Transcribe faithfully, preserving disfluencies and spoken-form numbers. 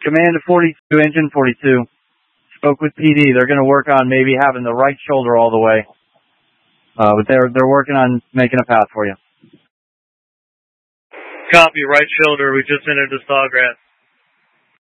Command to forty-two, engine forty-two. Spoke with P D. They're going to work on maybe having the right shoulder all the way. Uh, but they're, they're working on making a path for you. Copy, right shoulder. We just entered the Sawgrass.